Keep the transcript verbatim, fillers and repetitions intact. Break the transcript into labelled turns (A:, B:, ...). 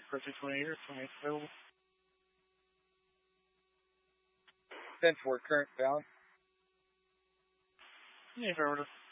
A: for two twenty-eight or twenty-eight available.
B: ten four, current bound.
A: Yeah, affirmative.